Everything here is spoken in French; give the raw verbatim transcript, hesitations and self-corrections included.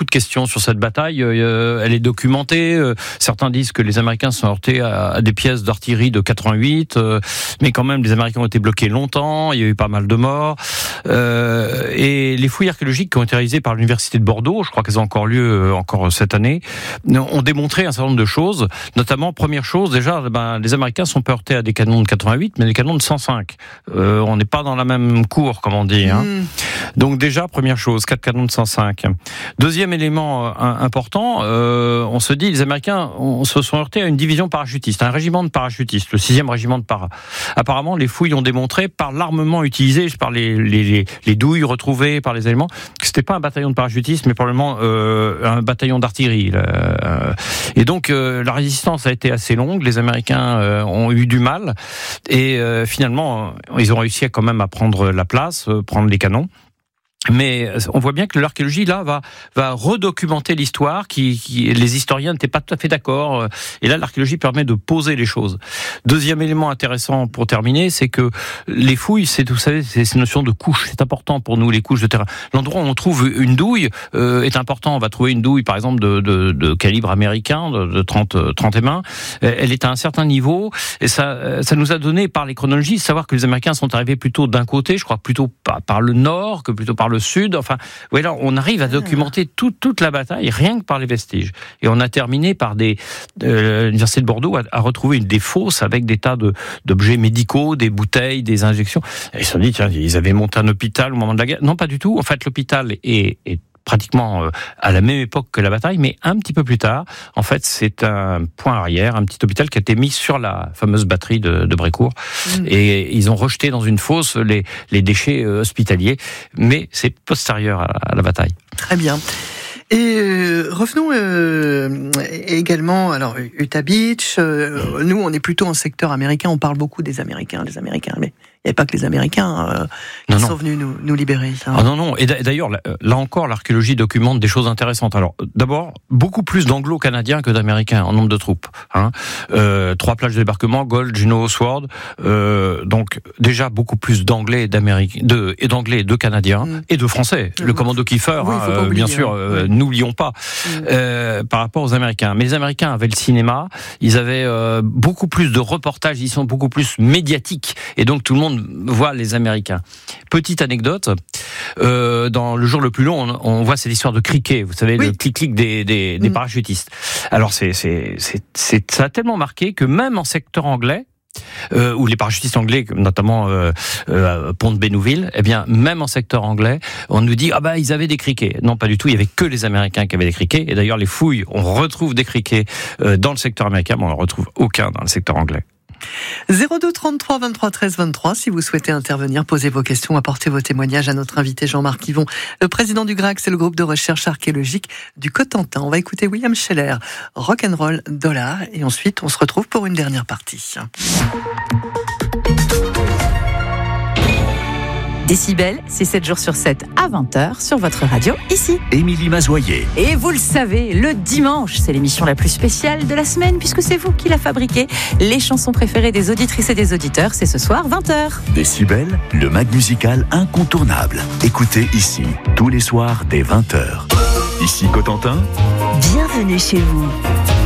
beaucoup de questions sur cette bataille. Euh, elle est documentée. Euh, certains disent que les Américains sont heurtés à, à des pièces d'artillerie de quatre-vingt-huit, euh, mais quand même, les Américains ont été bloqués longtemps. Il y a eu pas mal de morts. Euh, et les fouilles archéologiques qui ont été réalisées par l'université de Bordeaux, je crois qu'elles ont encore lieu euh, encore cette année, ont démontré un certain nombre de choses. Notamment, première chose, déjà, ben, les Américains sont pas heurtés à des canons de quatre-vingt-huit, mais des canons de cent cinq. Euh, on n'est pas dans la même cour, comme on dit. Hein. Mmh. Donc déjà, première chose, quatre canons de cent cinq. Deuxième élément euh, important, euh, on se dit, les Américains on, se sont heurtés à une division parachutiste, un régiment de parachutistes, le sixième régiment de para. Apparemment, les fouilles ont démontré, par l'armement utilisé, par les, les, les, les douilles retrouvées, par les éléments, que c'était pas un bataillon de parachutistes, mais probablement euh, un bataillon d'artillerie. Là. Et donc, euh, la résistance a été assez longue, les Américains euh, ont eu du mal, et euh, finalement, ils ont réussi à, quand même à prendre la place, euh, prendre les canons. Mais on voit bien que l'archéologie là va va redocumenter l'histoire, qui, qui les historiens n'étaient pas tout à fait d'accord. Et là, l'archéologie permet de poser les choses. Deuxième élément intéressant pour terminer, c'est que les fouilles, c'est vous savez, c'est ces notions de couches. C'est important pour nous, les couches de terrain. L'endroit où on trouve une douille euh, est important. On va trouver une douille, par exemple, de, de, de calibre américain, de, de trente, trente et un. Elle est à un certain niveau, et ça ça nous a donné par les chronologies de savoir que les Américains sont arrivés plutôt d'un côté, je crois plutôt par, par le nord que plutôt par le sud, enfin, voilà, on arrive à documenter tout, toute la bataille rien que par les vestiges. Et on a terminé par des, euh, l'université de Bordeaux a, a retrouvé une des fosses avec des tas de d'objets médicaux, des bouteilles, des injections. Et ils se sont dit, tiens, ils avaient monté un hôpital au moment de la guerre. Non, pas du tout. En fait, l'hôpital est, est pratiquement à la même époque que la bataille, mais un petit peu plus tard. En fait, c'est un point arrière, un petit hôpital qui a été mis sur la fameuse batterie de, de Brécourt. Mmh. Et ils ont rejeté dans une fosse les, les déchets hospitaliers, mais c'est postérieur à, à la bataille. Très bien. Et euh, revenons euh, également, alors Utah Beach, euh, nous on est plutôt en secteur américain, on parle beaucoup des Américains, des Américains, mais il n'y avait pas que les Américains euh, qui non, sont non. venus nous, nous libérer. Hein. Ah non, non, et d'ailleurs, là encore, l'archéologie documente des choses intéressantes. Alors, d'abord, beaucoup plus d'Anglo-Canadiens que d'Américains en nombre de troupes. Hein. Euh, trois plages de débarquement, Gold, Juno, Sword, euh, donc déjà beaucoup plus d'Anglais et d'Américains, de, et d'Anglais et de Canadiens, mmh. et de Français. Mmh. Le commando Kiefer, oui, hein, euh, oublier, bien sûr, euh, mmh. n'oublions pas, mmh. euh, par rapport aux Américains. Mais les Américains avaient le cinéma, ils avaient euh, beaucoup plus de reportages, ils sont beaucoup plus médiatiques, et donc tout le monde voit les Américains. Petite anecdote, euh, dans Le jour le plus long, on, on voit cette histoire de criquet, vous savez, oui. le clic-clic des, des, des mmh. parachutistes. Alors c'est, c'est, c'est, c'est, ça a tellement marqué que même en secteur anglais, Euh, où les parachutistes anglais, notamment euh, euh, Pont de Bénouville, eh bien, même en secteur anglais, on nous dit ah bah ils avaient des criquets. Non, pas du tout. Il y avait que les Américains qui avaient des criquets. Et d'ailleurs, les fouilles, on retrouve des criquets euh, dans le secteur américain, mais on ne retrouve aucun dans le secteur anglais. zéro deux trente-trois vingt-trois treize vingt-trois, si vous souhaitez intervenir, posez vos questions, apportez vos témoignages à notre invité Jean-Marc Yvon, le président du GRAC, c'est le groupe de recherche archéologique du Cotentin. On va écouter William Scheller, Rock'n'Roll Dollar, et ensuite on se retrouve pour une dernière partie. Décibel, c'est sept jours sur sept à vingt heures sur votre radio, ici. Émilie Mazoyer. Et vous le savez, le dimanche, c'est l'émission la plus spéciale de la semaine, puisque c'est vous qui la fabriquez. Les chansons préférées des auditrices et des auditeurs, c'est ce soir, vingt heures. Décibel, le mag musical incontournable. Écoutez ici, tous les soirs dès vingt heures. Ici Cotentin. Bienvenue chez vous.